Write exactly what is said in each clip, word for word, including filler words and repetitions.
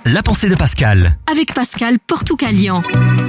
La pensée de Pascal. Avec Pascal Portoucalian.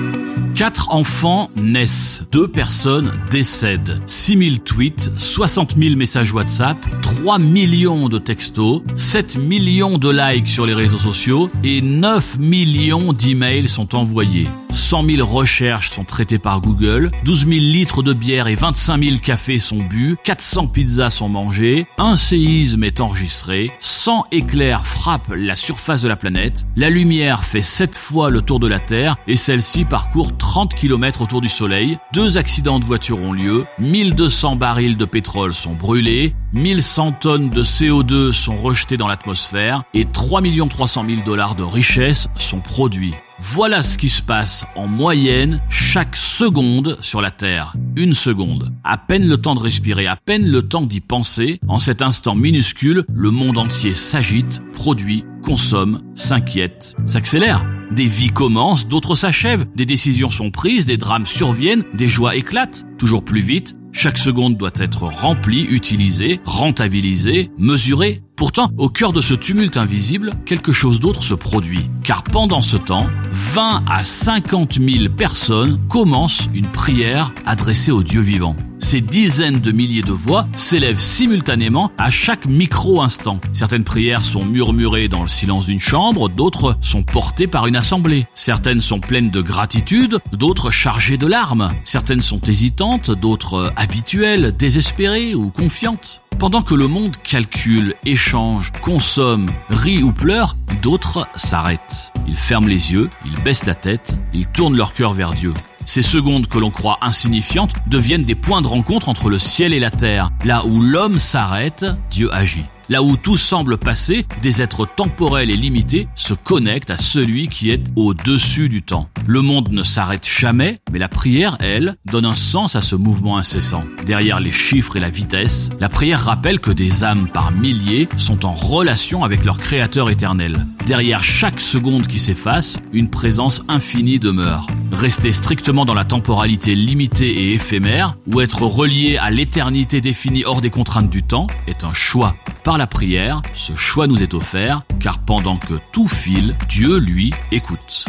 Quatre enfants naissent, deux personnes décèdent, six mille tweets, soixante mille messages WhatsApp, trois millions de textos, sept millions de likes sur les réseaux sociaux et neuf millions d'emails sont envoyés. cent mille recherches sont traitées par Google, douze mille litres de bière et vingt-cinq mille cafés sont bu, quatre cents pizzas sont mangées, un séisme est enregistré, cent éclairs frappent la surface de la planète, la lumière fait sept fois le tour de la Terre et celle-ci parcourt trente kilomètres autour du soleil, deux accidents de voiture ont lieu, mille deux cents barils de pétrole sont brûlés, mille cent tonnes de C O deux sont rejetées dans l'atmosphère et trois millions trois cent mille dollars de richesses sont produits. Voilà ce qui se passe en moyenne chaque seconde sur la Terre. Une seconde. À peine le temps de respirer, à peine le temps d'y penser. En cet instant minuscule, le monde entier s'agite, produit, consomme, s'inquiète, s'accélère. Des vies commencent, d'autres s'achèvent. Des décisions sont prises, des drames surviennent, des joies éclatent. Toujours plus vite. Chaque seconde doit être remplie, utilisée, rentabilisée, mesurée. Pourtant, au cœur de ce tumulte invisible, quelque chose d'autre se produit. Car pendant ce temps, vingt à cinquante mille personnes commencent une prière adressée au Dieu vivant. Ces dizaines de milliers de voix s'élèvent simultanément à chaque micro-instant. Certaines prières sont murmurées dans le silence d'une chambre, d'autres sont portées par une assemblée. Certaines sont pleines de gratitude, d'autres chargées de larmes. Certaines sont hésitantes, d'autres habituelles, désespérées ou confiantes. Pendant que le monde calcule, échange, consomme, rit ou pleure, d'autres s'arrêtent. Ils ferment les yeux, ils baissent la tête, ils tournent leur cœur vers Dieu. Ces secondes que l'on croit insignifiantes deviennent des points de rencontre entre le ciel et la terre. Là où l'homme s'arrête, Dieu agit. Là où tout semble passer, des êtres temporels et limités se connectent à celui qui est au-dessus du temps. Le monde ne s'arrête jamais, mais la prière, elle, donne un sens à ce mouvement incessant. Derrière les chiffres et la vitesse, la prière rappelle que des âmes par milliers sont en relation avec leur Créateur éternel. Derrière chaque seconde qui s'efface, une présence infinie demeure. Rester strictement dans la temporalité limitée et éphémère, ou être relié à l'éternité définie hors des contraintes du temps, est un choix. Par la prière, ce choix nous est offert, car pendant que tout file, Dieu, lui, écoute.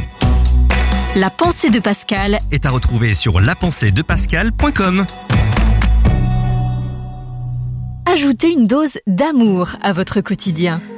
La pensée de Pascal Est à retrouver sur la pensée de pascal point com. Ajoutez une dose d'amour à votre quotidien.